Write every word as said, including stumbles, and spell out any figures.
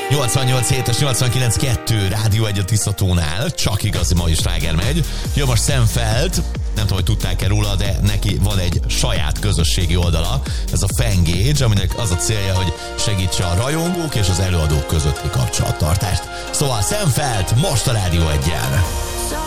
nyolcvannyolc hét és nyolcvankilenc kettő Rádió egy a Tiszatónál, csak igazi mai sláger megy. Jön most Sam Feld, nem tudom, hogy tudták-e róla, de neki van egy saját közösségi oldala, ez a Fangage, aminek az a célja, hogy segítse a rajongók és az előadók közötti kapcsolattartást. Szóval Sam Feld most a Rádió egyen.